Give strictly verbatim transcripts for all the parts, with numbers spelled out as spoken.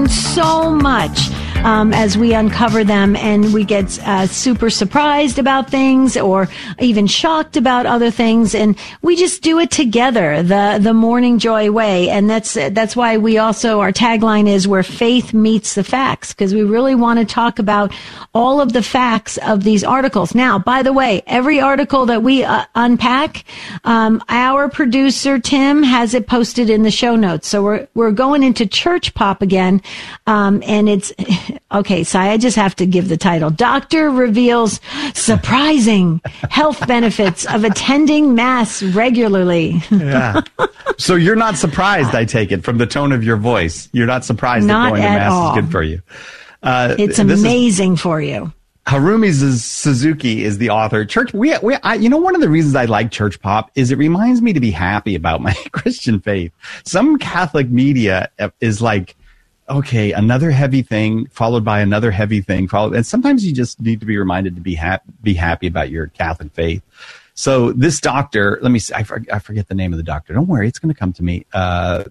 so much um, as we uncover them, and we get uh, super surprised about things or even shocked about other things, and we just do it together, the the Morning Joy way. And that's that's why we also, our tagline is where faith meets the facts, because we really want to talk about all of the facts of these articles. Now, by the way, every article that we uh, unpack, um, our producer Tim has it posted in the show notes. So we're we're going into church pop again, um, and it's okay. So I just have to give the title: Doctor reveals surprising health benefits of attending Mass regularly. Yeah. So you're not surprised, I take it, from the tone of your voice. You're not surprised not that going to Mass all. is good for you. Uh, it's amazing is, for you. Harumi Suzuki is the author. Church, we, we, I, you know, one of the reasons I like church pop is it reminds me to be happy about my Christian faith. Some Catholic media is like, okay, another heavy thing followed by another heavy thing, followed, and sometimes you just need to be reminded to be happy, be happy about your Catholic faith. So this doctor, let me see, I, forget, I forget the name of the doctor. Don't worry, it's going to come to me. Uh,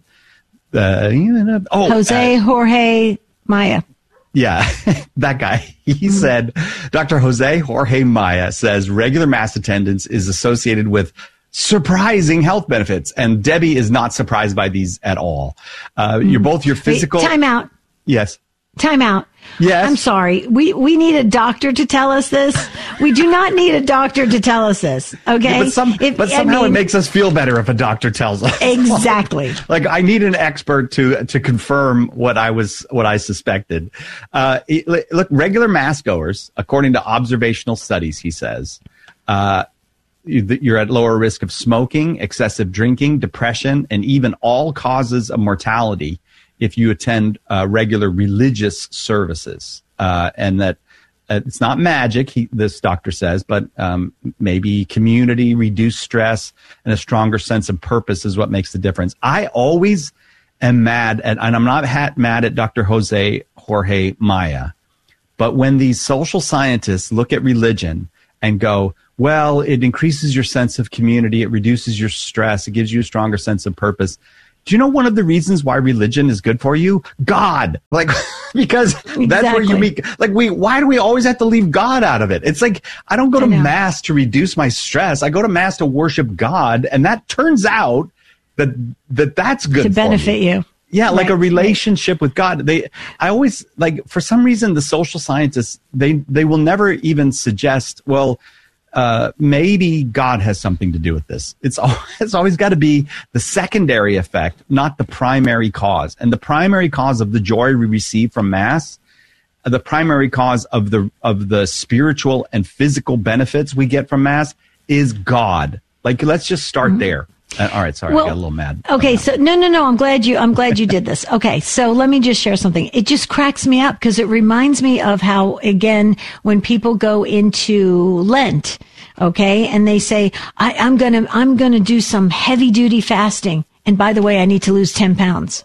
uh, oh, Jose uh, Jorge Maya. Yeah, that guy. He mm-hmm. said, Doctor Jose Jorge Maya says regular Mass attendance is associated with surprising health benefits. And Debbie is not surprised by these at all. Uh, mm. You're both your physical. Wait, time out. Yes. Time out. Yes. I'm sorry. We we need a doctor to tell us this. We do not need a doctor to tell us this. Okay. Yeah, but, some, if, but somehow I mean, it makes us feel better if a doctor tells us. Exactly. Like I need an expert to to confirm what I was what I suspected. Uh, look, regular Mass goers, according to observational studies, he says, uh, you're at lower risk of smoking, excessive drinking, depression, and even all causes of mortality if you attend uh, regular religious services. Uh, and that uh, it's not magic, he, this doctor says, but um, maybe community, reduced stress, and a stronger sense of purpose is what makes the difference. I always am mad at, and I'm not hat mad at Doctor Jose Jorge Maya, but when these social scientists look at religion and go, well, it increases your sense of community, it reduces your stress, it gives you a stronger sense of purpose. Do you know one of the reasons why religion is good for you? God. Like, because exactly. That's where you meet, like, we, why do we always have to leave God out of it? It's like, I don't go to Mass to reduce my stress. I go to Mass to worship God. And that turns out that, that that's good to benefit for me. you. Yeah, like right, a relationship right. with God. They, I always, like, for some reason, the social scientists, they, they will never even suggest, well, uh, maybe God has something to do with this. It's, al- it's always got to be the secondary effect, not the primary cause. And the primary cause of the joy we receive from Mass, the primary cause of the, of the spiritual and physical benefits we get from Mass is God. Like, let's just start mm-hmm. there. Uh, all right, sorry, well, I got a little mad. Okay, so no, no, no. I'm glad you. I'm glad you did this. Okay, so let me just share something. It just cracks me up because it reminds me of how, again, when people go into Lent, okay, and they say, I, "I'm gonna, I'm gonna do some heavy duty fasting," and by the way, I need to lose ten pounds.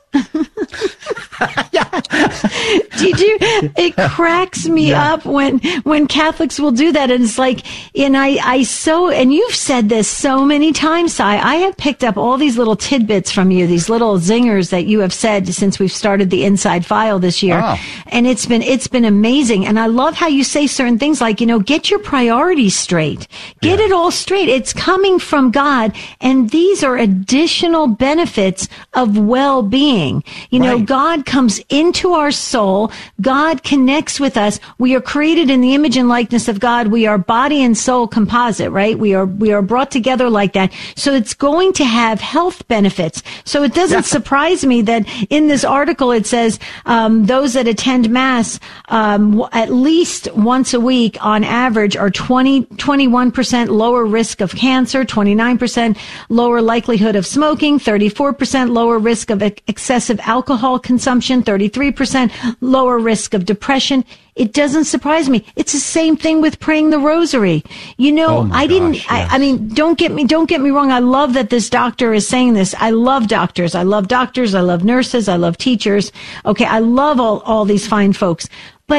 Did you? It cracks me yeah. up when when Catholics will do that, and it's like, and I I so and you've said this so many times, Si. I have picked up all these little tidbits from you, these little zingers that you have said since we've started the Inside File this year, oh. and it's been it's been amazing. And I love how you say certain things like, you know, get your priorities straight, get yeah. it all straight. It's coming from God, and these are additional benefits of well-being. You know, right. God comes into our soul. God connects with us. We are created in the image and likeness of God. We are body and soul composite, right? We are, we are brought together like that. So it's going to have health benefits. So it doesn't yeah. surprise me that in this article it says, um, those that attend Mass, um, at least once a week on average are twenty, twenty-one percent lower risk of cancer, twenty-nine percent lower likelihood of smoking, thirty-four percent lower risk of excessive alcohol consumption, thirty-three percent lower risk of depression. It doesn't surprise me. It's the same thing with praying the rosary. You know, oh I didn't, gosh, I, yes. I mean, don't get me, don't get me wrong. I love that this doctor is saying this. I love doctors. I love doctors. I love nurses. I love teachers. Okay. I love all, all these fine folks, but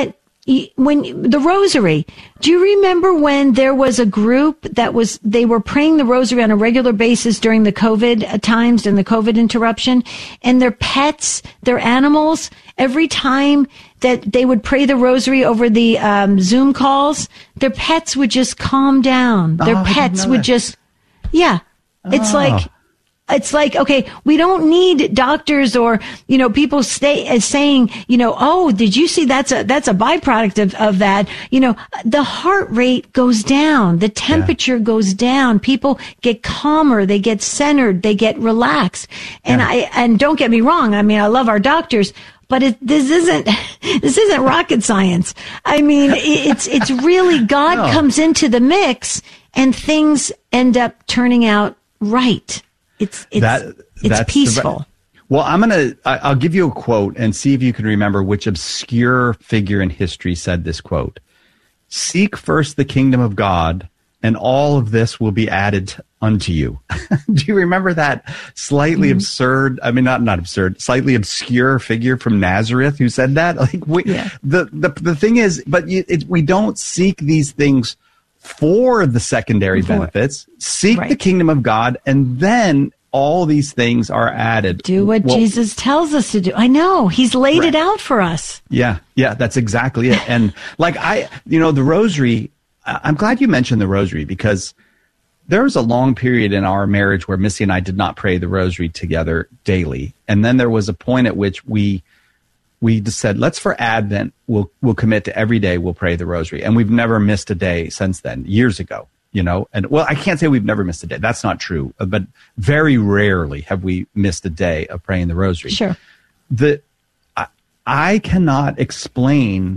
when the rosary, do you remember when there was a group that was, they were praying the rosary on a regular basis during the COVID times and the COVID interruption, and their pets, their animals, every time that they would pray the rosary over the um, Zoom calls, their pets would just calm down. Their oh, pets would that. just, yeah, it's oh. like, It's like, okay, we don't need doctors or, you know, people stay as saying, you know, oh, did you see that's a, that's a byproduct of, of that. You know, the heart rate goes down. The temperature yeah. goes down. People get calmer. They get centered. They get relaxed. And yeah. I, and don't get me wrong. I mean, I love our doctors, but it, this isn't, this isn't rocket science. I mean, it's, it's really God no. comes into the mix and things end up turning out right. It's it's that, it's peaceful. The, well, I'm gonna I'll give you a quote and see if you can remember which obscure figure in history said this quote. Seek first the kingdom of God, and all of this will be added unto you. Do you remember that slightly mm-hmm. absurd? I mean, not not absurd, slightly obscure figure from Nazareth who said that. Like, we, yeah. the the the thing is, but you, it, we don't seek these things for the secondary for, benefits. Seek right. the kingdom of God, and then all these things are added. Do what well, Jesus tells us to do. I know. He's laid right. it out for us. Yeah, yeah, that's exactly it. And like I, you know, the rosary, I'm glad you mentioned the rosary, because there was a long period in our marriage where Missy and I did not pray the rosary together daily. And then there was a point at which we we just said, let's for Advent, we'll we'll commit to every day we'll pray the rosary. And we've never missed a day since then, years ago, you know. And well, I can't say we've never missed a day. That's not true. But very rarely have we missed a day of praying the rosary. Sure. The I, I cannot explain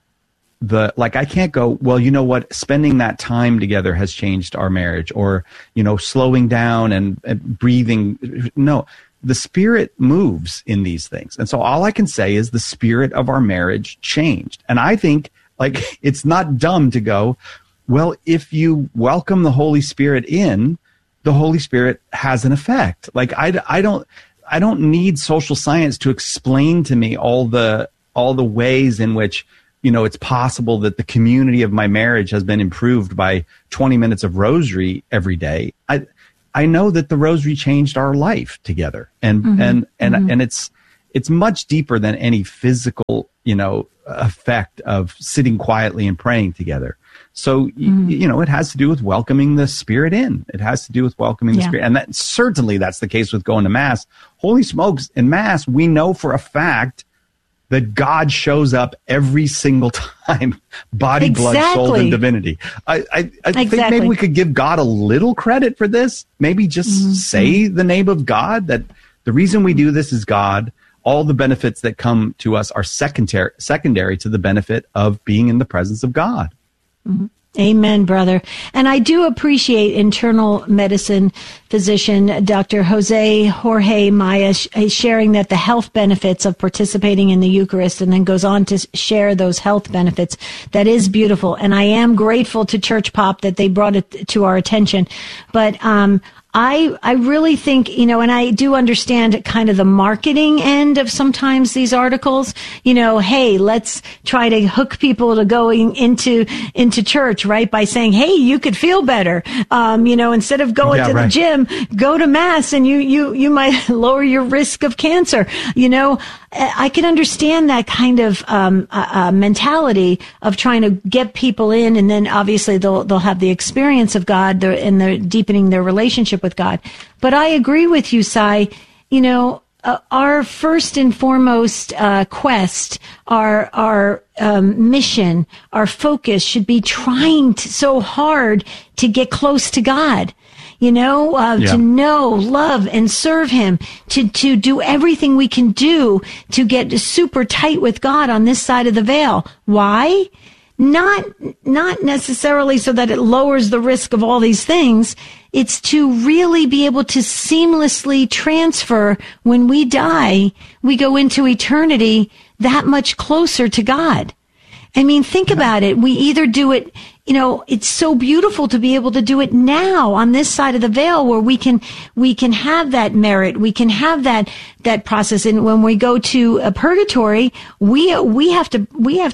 the, like, I can't go, well, you know what, spending that time together has changed our marriage, or, you know, slowing down and, and breathing. No. The Spirit moves in these things. And so all I can say is the spirit of our marriage changed. And I think, like, it's not dumb to go, well, if you welcome the Holy Spirit in, the Holy Spirit has an effect. Like, I, I don't, I don't need social science to explain to me all the, all the ways in which, you know, it's possible that the community of my marriage has been improved by twenty minutes of rosary every day. I, I know that the rosary changed our life together, and mm-hmm. and and mm-hmm. and it's it's much deeper than any physical, you know, effect of sitting quietly and praying together. So mm-hmm. y- you know, it has to do with welcoming the Spirit in. It has to do with welcoming the yeah. Spirit, and that certainly that's the case with going to Mass. Holy smokes! In Mass, we know for a fact that God shows up every single time, body, exactly. blood, soul, and divinity. I, I, I exactly. think maybe we could give God a little credit for this. Maybe just mm-hmm. say the name of God, that the reason we do this is God. All the benefits that come to us are secondary, secondary to the benefit of being in the presence of God. Mm-hmm. Amen, brother. And I do appreciate internal medicine physician Doctor Jose Jorge Maya sh- sharing that the health benefits of participating in the Eucharist, and then goes on to share those health benefits. That is beautiful. And I am grateful to Church Pop that they brought it to our attention. But, um, I, I really think, you know, and I do understand kind of the marketing end of sometimes these articles, you know, hey, let's try to hook people to going into, into church, right? By saying, hey, you could feel better. Um, you know, instead of going yeah, to right. the gym, go to Mass, and you, you, you might lower your risk of cancer. You know, I can understand that kind of, um, uh, uh, mentality of trying to get people in, and then obviously they'll, they'll have the experience of God and they're deepening their relationship with God. But I agree with you, Sai. You know, uh, our first and foremost uh, quest, our our um, mission, our focus should be trying to, so hard to get close to God. You know, uh, yeah. to know, love, and serve Him, to, to do everything we can do to get super tight with God on this side of the veil. Why? Not, not necessarily so that it lowers the risk of all these things. It's to really be able to seamlessly transfer when we die, we go into eternity that much closer to God. I mean, think about it. We either do it, you know, it's so beautiful to be able to do it now on this side of the veil where we can, we can have that merit. We can have that, that process. And when we go to a purgatory, we, we have to, we have to,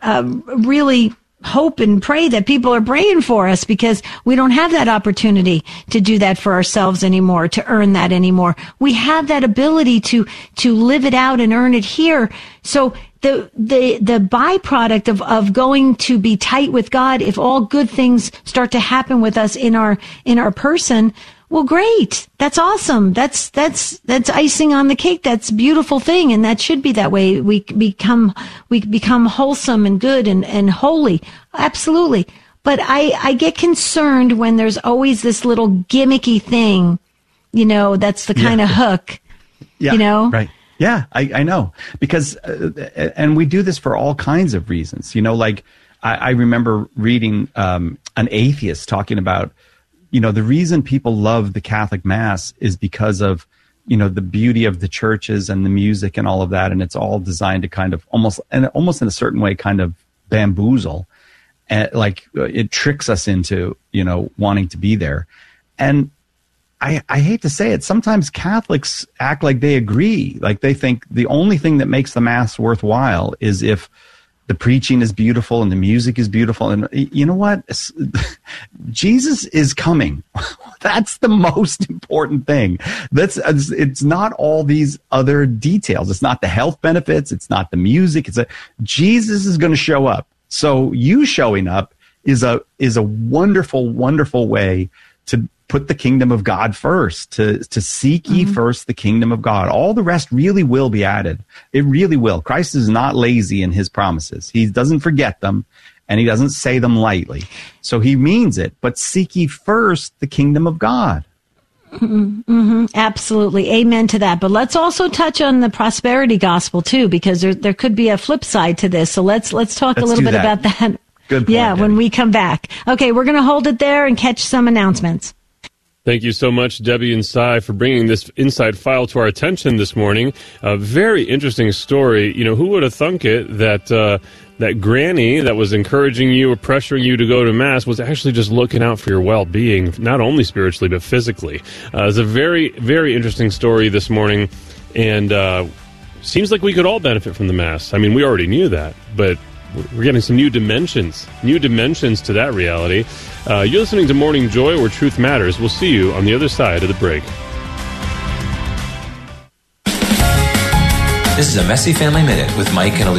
uh, really hope and pray that people are praying for us, because we don't have that opportunity to do that for ourselves anymore, to earn that anymore. We have that ability to, to live it out and earn it here. So the, the, the byproduct of, of going to be tight with God, if all good things start to happen with us in our, in our person, well, great. That's awesome. That's, that's, that's icing on the cake. That's a beautiful thing. And that should be that way. We become, we become wholesome and good and, and holy. Absolutely. But I, I get concerned when there's always this little gimmicky thing, you know, that's the kind yeah. of hook, yeah, you know? Right. Yeah, I, I know. Because, uh, and we do this for all kinds of reasons, you know, like I, I remember reading, um, an atheist talking about, you know, the reason people love the Catholic Mass is because of, you know, the beauty of the churches and the music and all of that. And it's all designed to kind of almost, and almost in a certain way, kind of bamboozle. And like it tricks us into, you know, wanting to be there. And I, I hate to say it, sometimes Catholics act like they agree. Like they think the only thing that makes the Mass worthwhile is if the preaching is beautiful and the music is beautiful. And you know what? Jesus is coming. That's the most important thing. That's, it's not all these other details. It's not the health benefits. It's not the music. It's a, Jesus is going to show up. So you showing up is a, is a wonderful, wonderful way to put the kingdom of God first, to, to seek ye mm-hmm. first the kingdom of God. All the rest really will be added. It really will. Christ is not lazy in his promises. He doesn't forget them, and he doesn't say them lightly. So he means it, but seek ye first the kingdom of God. Mm-hmm. Mm-hmm. Absolutely. Amen to that. But let's also touch on the prosperity gospel too, because there, there could be a flip side to this. So let's, let's talk let's a little bit that. about that. Good point, yeah, Debbie. when we come back. Okay, we're going to hold it there and catch some announcements. Thank you so much, Debbie and Cy, for bringing this inside file to our attention this morning. A very interesting story. You know, who would have thunk it that uh, that granny that was encouraging you or pressuring you to go to Mass was actually just looking out for your well-being, not only spiritually, but physically. Uh, it's a very, very interesting story this morning, and uh, seems like we could all benefit from the Mass. I mean, we already knew that, but we're getting some new dimensions, new dimensions to that reality. Uh, you're listening to Morning Joy, where truth matters. We'll see you on the other side of the break. This is a Messy Family Minute with Mike and Alicia.